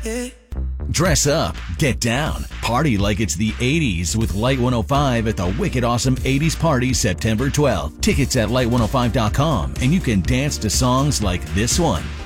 Dress up, get down, party like it's the 80s with Light 105 at the Wicked Awesome 80s Party September 12th. Tickets at light105.com, and you can dance to songs like this one.